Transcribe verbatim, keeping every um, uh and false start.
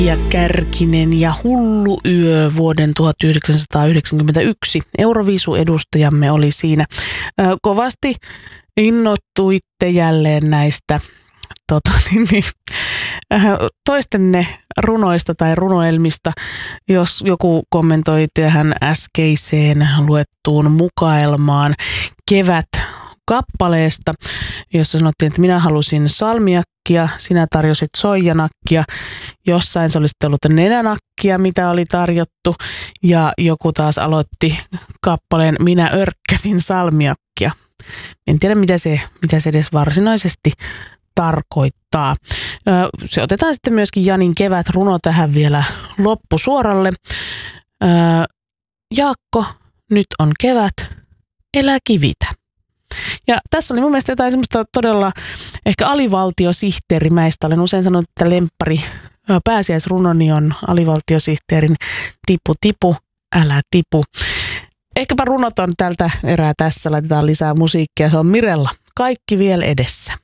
Ja Kärkinen ja Hullu yö vuoden tuhatyhdeksänsataayhdeksänkymmentäyksi. Euroviisu-edustajamme oli siinä. Ö, kovasti innoittuitte jälleen näistä tota, niin, niin, toistenne runoista tai runoelmista, jos joku kommentoi tähän äskeiseen luettuun mukaelmaan Kevät-kappaleesta, jossa sanottiin, että minä halusin salmiakkia, sinä tarjosit soijanakkia, jossain se olisi ollut nenänakkia, mitä oli tarjottu, ja joku taas aloitti kappaleen minä örkkäsin salmiakkia. En tiedä, mitä se, mitä se edes varsinaisesti tarkoittaa. Se otetaan sitten myöskin Janin kevätruno tähän vielä loppusuoralle. Jaakko, nyt on kevät, elä kivitä. Ja tässä oli mun mielestä jotain semmoista todella ehkä alivaltiosihteerimäistä. Olen usein sanonut, että lemppari pääsiäisrunoni on alivaltiosihteerin tipu tipu, älä tipu. Ehkäpä runot on tältä erää tässä. Laitetaan lisää musiikkia. Se on Mirella. Kaikki vielä edessä.